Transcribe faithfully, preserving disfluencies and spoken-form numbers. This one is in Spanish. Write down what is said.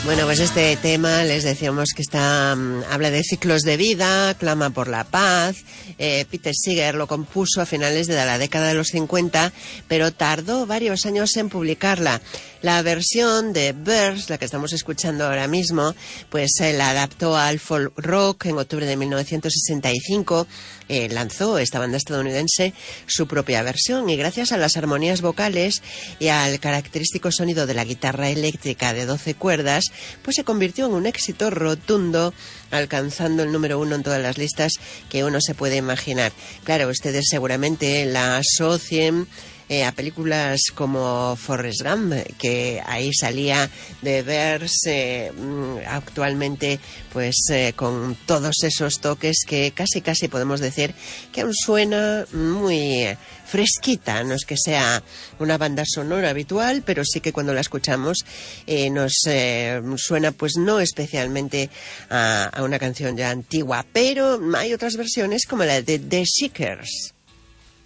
Bueno, pues este tema les decíamos que está um, habla de ciclos de vida, clama por la paz. Eh, Peter Seeger lo compuso a finales de la década de los cincuenta, pero tardó varios años en publicarla. La versión de Birds, la que estamos escuchando ahora mismo, pues se la adaptó al folk rock en octubre de mil novecientos sesenta y cinco. Eh, lanzó esta banda estadounidense su propia versión y gracias a las armonías vocales y al característico sonido de la guitarra eléctrica de doce cuerdas, pues se convirtió en un éxito rotundo, alcanzando el número uno en todas las listas que uno se puede imaginar. Claro, ustedes seguramente la asocien Eh, a películas como Forrest Gump, que ahí salía de verse eh, actualmente pues eh, con todos esos toques que casi casi podemos decir que aún suena muy fresquita. No es que sea una banda sonora habitual, pero sí que cuando la escuchamos eh, nos eh, suena pues no especialmente a, a una canción ya antigua, pero hay otras versiones como la de The Shakers.